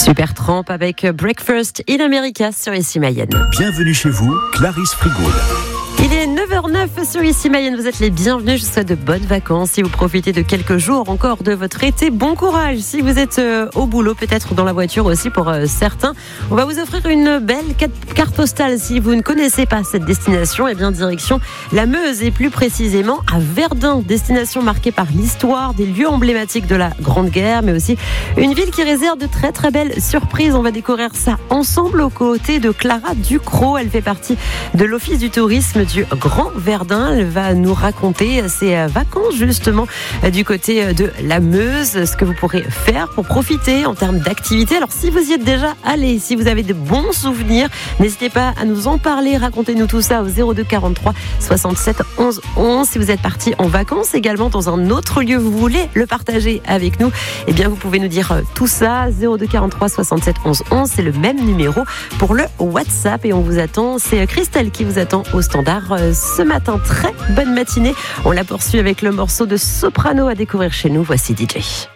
Supertramp avec Breakfast in America sur Ici Mayenne. Bienvenue chez vous, Clarisse Frigoul. Il est 9h09 sur Ici Mayenne, vous êtes les bienvenus, je vous souhaite de bonnes vacances. Si vous profitez de quelques jours encore de votre été, bon courage. Si vous êtes au boulot, peut-être dans la voiture aussi pour certains, on va vous offrir une belle carte postale. Si vous ne connaissez pas cette destination, eh bien direction la Meuse et plus précisément à Verdun, destination marquée par l'histoire, des lieux emblématiques de la Grande Guerre, mais aussi une ville qui réserve de très très belles surprises. On va découvrir ça ensemble aux côtés de Clara Ducrot. Elle fait partie de l'Office du tourisme du Grand Verdun. Elle va nous raconter ses vacances justement du côté de la Meuse, ce que vous pourrez faire pour profiter en termes d'activités. Alors si vous y êtes déjà allé, si vous avez de bons souvenirs, n'hésitez pas à nous en parler, racontez-nous tout ça au 02 43 67 11 11. Si vous êtes parti en vacances également dans un autre lieu, vous voulez le partager avec nous, eh bien vous pouvez nous dire tout ça, 02 43 67 11 11, c'est le même numéro pour le WhatsApp et on vous attend. C'est Christelle qui vous attend au standard ce matin. Très bonne matinée. On la poursuit avec le morceau de Soprano à découvrir chez nous. Voici DJ.